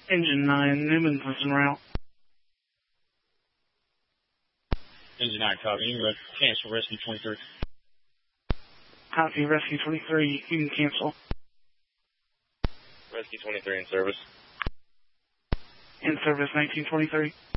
Engine 9, Newman's en route. Engine 9, copy. You can cancel Rescue 23. Copy, Rescue 23, you can cancel. Rescue 23 in service. In service, 1923.